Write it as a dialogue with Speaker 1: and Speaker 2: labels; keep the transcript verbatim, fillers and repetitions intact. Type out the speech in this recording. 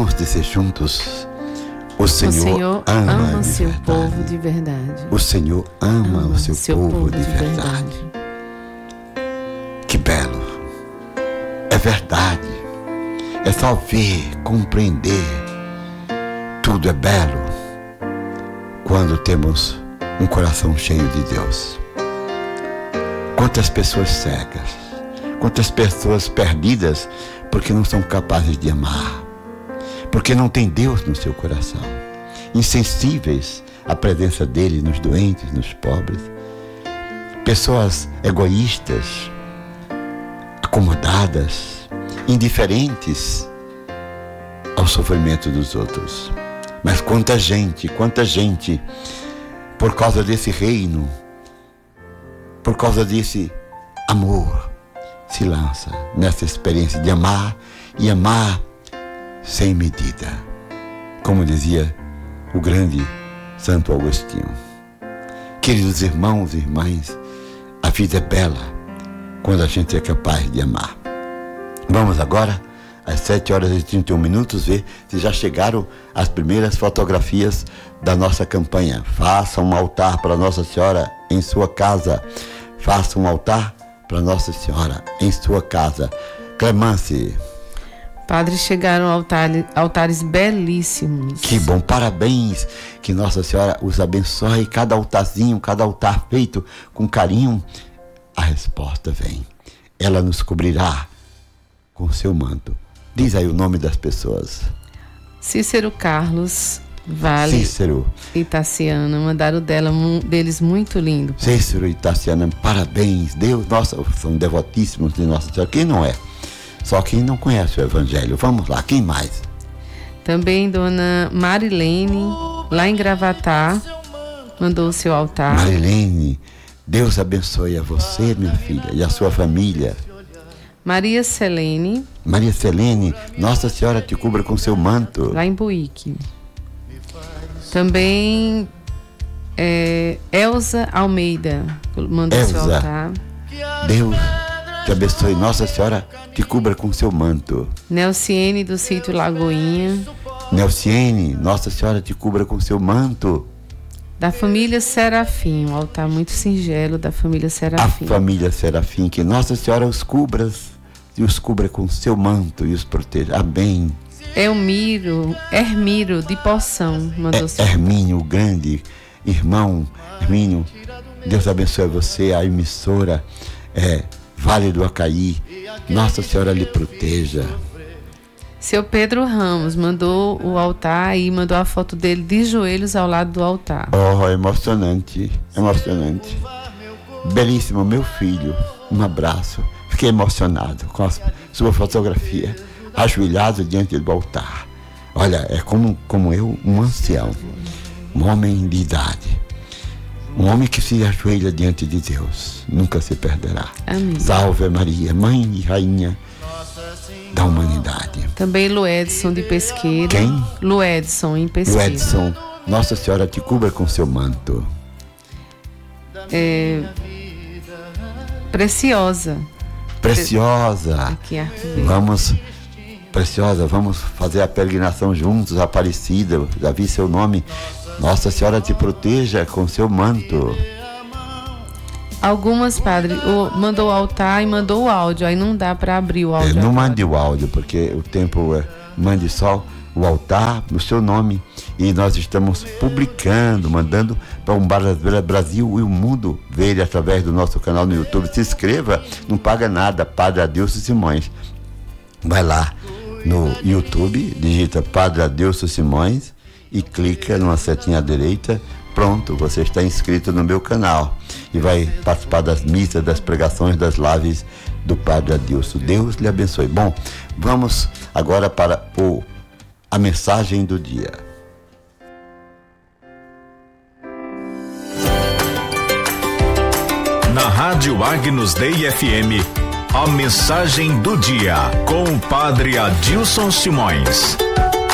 Speaker 1: Vamos dizer juntos: o Senhor,
Speaker 2: o Senhor
Speaker 1: ama,
Speaker 2: ama
Speaker 1: de
Speaker 2: seu
Speaker 1: verdade.
Speaker 2: povo de verdade.
Speaker 1: O Senhor ama,
Speaker 2: Ama
Speaker 1: o seu,
Speaker 2: seu
Speaker 1: povo,
Speaker 2: povo
Speaker 1: de,
Speaker 2: de
Speaker 1: verdade.
Speaker 2: verdade.
Speaker 1: Que belo! É verdade. É só ver, compreender. Tudo é belo quando temos um coração cheio de Deus. Quantas pessoas cegas, quantas pessoas perdidas porque não são capazes de amar, porque não tem Deus no seu coração, insensíveis à presença dele nos doentes, nos pobres, pessoas egoístas, acomodadas, indiferentes ao sofrimento dos outros. Mas quanta gente, quanta gente, por causa desse reino, por causa desse amor, se lança nessa experiência de amar e amar sem medida. Como dizia o grande Santo Agostinho. Queridos irmãos e irmãs, a vida é bela quando a gente é capaz de amar. Vamos agora, às sete horas e trinta e um minutos, ver se já chegaram as primeiras fotografias da nossa campanha. Faça um altar para Nossa Senhora em sua casa. Faça um altar para Nossa Senhora em sua casa. Clemence.
Speaker 2: Padre, chegaram altar, altares belíssimos.
Speaker 1: Que bom, parabéns. Que Nossa Senhora os abençoe. Cada altarzinho, cada altar feito com carinho, a resposta vem. Ela nos cobrirá com seu manto. Diz aí o nome das pessoas.
Speaker 2: Cícero Carlos Vale
Speaker 1: Cícero
Speaker 2: e Tassiana mandaram dela, deles muito lindo.
Speaker 1: Cícero e Tassiana, parabéns. Deus, nossa, são devotíssimos de Nossa Senhora. Quem não é? Só quem não conhece o Evangelho. Vamos lá, quem mais?
Speaker 2: Também Dona Marilene, lá em Gravatá, mandou o seu altar.
Speaker 1: Marilene, Deus abençoe a você, minha filha, e a sua família.
Speaker 2: Maria Selene.
Speaker 1: Maria Selene, Nossa Senhora te cubra com seu manto.
Speaker 2: Lá em Buíque. Também é, Elza Almeida mandou
Speaker 1: Elza,
Speaker 2: seu altar.
Speaker 1: Deus te abençoe, Nossa Senhora te cubra com seu manto.
Speaker 2: Nelciene do sítio Lagoinha.
Speaker 1: Nelciene, Nossa Senhora te cubra com seu manto.
Speaker 2: Da família Serafim, um altar muito singelo da família Serafim.
Speaker 1: A família Serafim, que Nossa Senhora os cubra e os cubra com seu manto e os proteja. Amém.
Speaker 2: Elmiro, Hermiro de Poção mandou seu
Speaker 1: altar. Hermínio, o grande irmão Hermínio, Deus abençoe você, a emissora é, Vale do Acaí. Nossa Senhora lhe proteja.
Speaker 2: Seu Pedro Ramos mandou o altar e mandou a foto dele de joelhos ao lado do altar.
Speaker 1: Oh, emocionante, emocionante. Belíssimo, meu filho, um abraço. Fiquei emocionado com a sua fotografia, ajoelhado diante do altar. Olha, é como, como eu, um ancião, um homem de idade. Um homem que se ajoelha diante de Deus, nunca se perderá.
Speaker 2: Amém.
Speaker 1: Salve Maria, Mãe e Rainha da humanidade.
Speaker 2: Também Luedson de Pesqueira.
Speaker 1: Quem?
Speaker 2: Luedson em Pesqueira.
Speaker 1: Luedson, Nossa Senhora te cubra com seu manto.
Speaker 2: É, Preciosa.
Speaker 1: Preciosa.
Speaker 2: Aqui,
Speaker 1: vamos, Preciosa, vamos fazer a peregrinação juntos, Aparecida, já vi seu nome. Nossa Senhora te proteja com seu manto.
Speaker 2: Algumas, padre, o, mandou o altar e mandou o áudio, aí não dá para abrir o áudio.
Speaker 1: É, não
Speaker 2: agora.
Speaker 1: mande o áudio, porque o tempo é, mande só o altar no seu nome. E nós estamos publicando, mandando para um Brasil e o mundo ver ele através do nosso canal no YouTube. Se inscreva, não paga nada, Padre Adilson Simões. Vai lá no YouTube, digita Padre Adilson Simões e clica numa setinha à direita. Pronto, você está inscrito no meu canal e vai participar das missas, das pregações, das lives do Padre Adilson. Deus lhe abençoe. Bom, vamos agora para o, a mensagem do dia.
Speaker 3: Na Rádio Agnus Dei F M, a mensagem do dia com o Padre Adilson Simões.